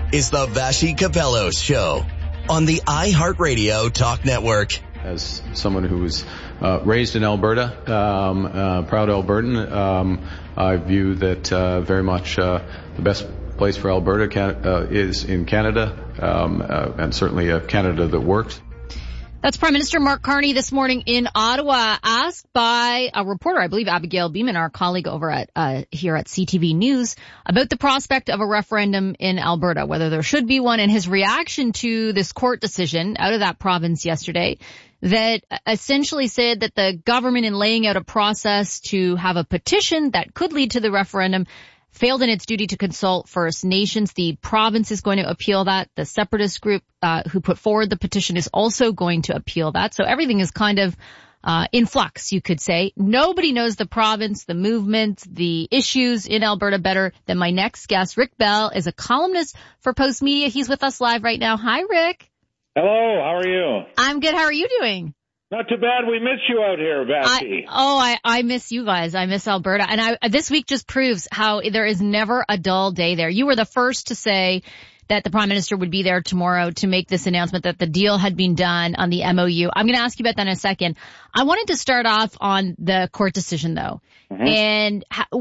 is the Vassy Capello Show on the iHeartRadio Talk Network. As someone who was raised in Alberta, proud Albertan, I view that very much the best place for Alberta is in Canada, and certainly a Canada that works. That's Prime Minister Mark Carney this morning in Ottawa, asked by a reporter, I believe Abigail Beeman, our colleague over at here at CTV News, about the prospect of a referendum in Alberta, whether there should be one, and his reaction to this court decision out of that province yesterday that essentially said that the government, in laying out a process to have a petition that could lead to the referendum, failed in its duty to consult First Nations. The province is going to appeal that. The separatist group who put forward the petition is also going to appeal that. So everything is kind of in flux, you could say. Nobody knows the province, the movement, the issues in Alberta better than my next guest. Rick Bell is a columnist for Post Media. He's with us live right now. Hi, Rick. Hello, how are you? I'm good. How are you doing? Not too bad. We miss you out here, Vassy. I miss you guys. I miss Alberta. And this week just proves how there is never a dull day there. You were the first to say that the Prime Minister would be there tomorrow to make this announcement that the deal had been done on the MOU. I'm going to ask you about that in a second. I wanted to start off on the court decision, though. Mm-hmm. And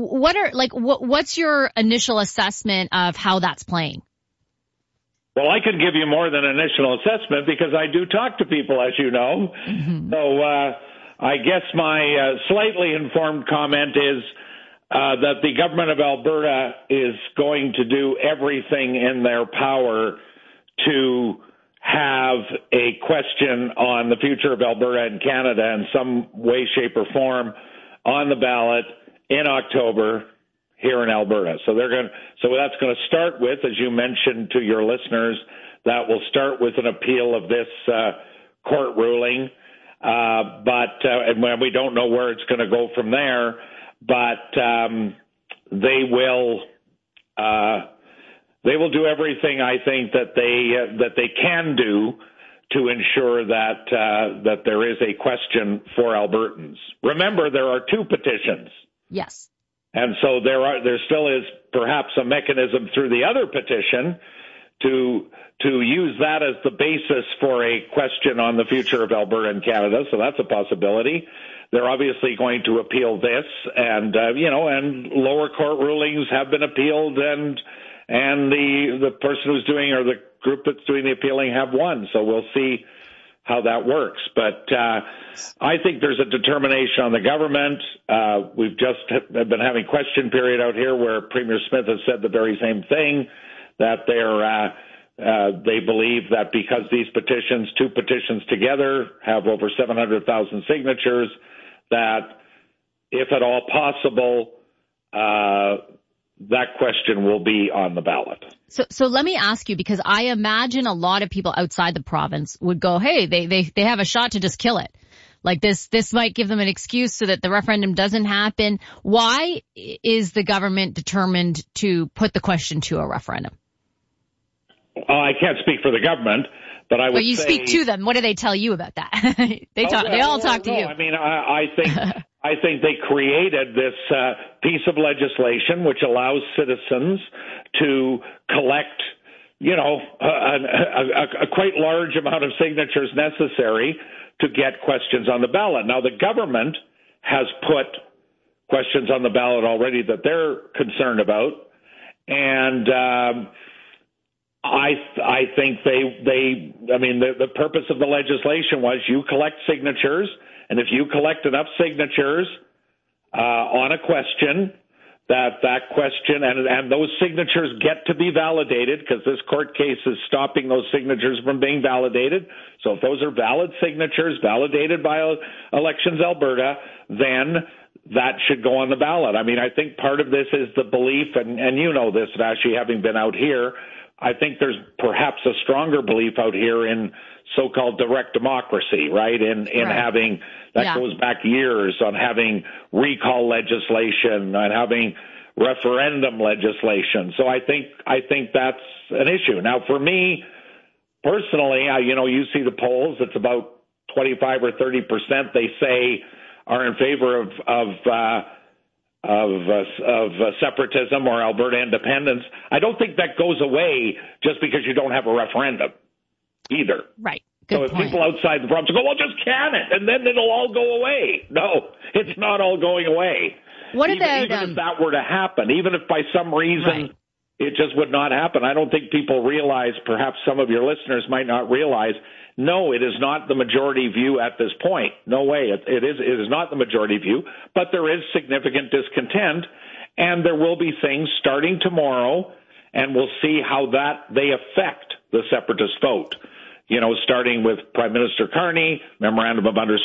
what's your initial assessment of how that's playing? Well, I could give you more than an initial assessment because I do talk to people, as you know. Mm-hmm. So I guess my slightly informed comment is that the government of Alberta is going to do everything in their power to have a question on the future of Alberta and Canada in some way, shape, or form on the ballot in October here in Alberta. So that's going to start with, as you mentioned to your listeners, that will start with an appeal of this court ruling. And we don't know where it's going to go from there, but they will do everything, I think, that they can do to ensure that there is a question for Albertans. Remember, there are two petitions. Yes. And so there still is perhaps a mechanism through the other petition to use that as the basis for a question on the future of Alberta and Canada. So that's a possibility. They're obviously going to appeal this, and lower court rulings have been appealed, and the person who's doing, or the group that's doing the appealing, have won. So we'll see how that works. But I think there's a determination on the government. We've just been having question period out here where Premier Smith has said the very same thing, that they believe that because these petitions, two petitions together, have over 700,000 signatures, that if at all possible, that question will be on the ballot. So let me ask you, because I imagine a lot of people outside the province would go, hey, they have a shot to just kill it. Like this might give them an excuse so that the referendum doesn't happen. Why is the government determined to put the question to a referendum? I can't speak for the government, but I would say... But you speak to them. What do they tell you about that? They all talk to you. I mean, I think they created this piece of legislation which allows citizens to collect, a quite large amount of signatures necessary to get questions on the ballot. Now, the government has put questions on the ballot already that they're concerned about, and I think the purpose of the legislation was you collect signatures, and if you collect enough signatures on a question, that question and those signatures get to be validated, because this court case is stopping those signatures from being validated. So if those are valid signatures validated by Elections Alberta, then that should go on the ballot. I mean, I think part of this is the belief, and you know this, Vassy, having been out here, I think there's perhaps a stronger belief out here in so-called direct democracy, right? In having, that goes back years, on having recall legislation and having referendum legislation. So I think that's an issue. Now, for me personally, you see the polls, it's about 25 or 30% they say are in favor separatism or Alberta independence. I don't think that goes away just because you don't have a referendum either. Right. Good so if point. people outside the province go, well, just can it, and then it'll all go away. No, it's not all going away. What even if that were to happen, even if by some reason it just would not happen, I don't think people realize, perhaps some of your listeners might not realize, no, it is not the majority view at this point. No way. It is not the majority view, but there is significant discontent, and there will be things starting tomorrow, and we'll see how they affect the separatist vote. You know, starting with Prime Minister Carney, memorandum of understanding